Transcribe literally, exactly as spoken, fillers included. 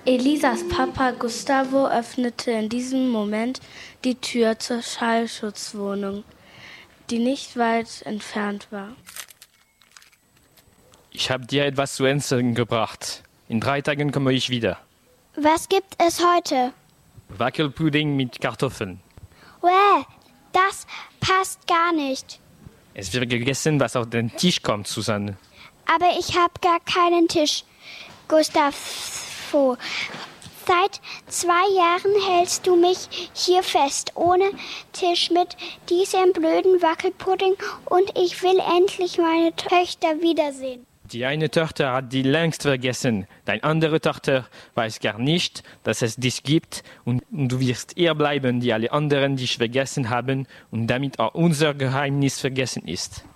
Elisas Papa Gustavo öffnete in diesem Moment die Tür zur Schallschutzwohnung, die nicht weit entfernt war. Ich habe dir etwas zu essen gebracht. In drei Tagen komme ich wieder. Was gibt es heute? Wackelpudding mit Kartoffeln. Wäh, das passt gar nicht. Es wird gegessen, was auf den Tisch kommt, Susanne. Aber ich habe gar keinen Tisch, Gustavo. Seit zwei Jahren hältst du mich hier fest, ohne Tisch, mit diesem blöden Wackelpudding, und ich will endlich meine Töchter wiedersehen. Die eine Tochter hat die längst vergessen. Deine andere Tochter weiß gar nicht, dass es dich gibt, und, und du wirst eher bleiben, die alle anderen dich vergessen haben, und damit auch unser Geheimnis vergessen ist.